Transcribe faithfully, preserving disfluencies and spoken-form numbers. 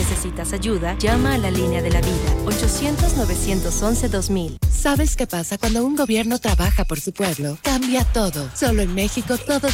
necesitas ayuda, llama a la línea de la vida, ochocientos, novecientos once, dos mil. ¿Sabes qué pasa cuando un gobierno trabaja por su pueblo? Cambia todo. Solo en México todo